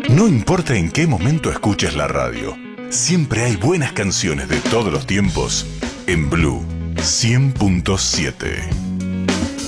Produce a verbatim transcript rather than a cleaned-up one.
No importa en qué momento escuches la radio, siempre hay buenas canciones de todos los tiempos en Blue cien punto siete.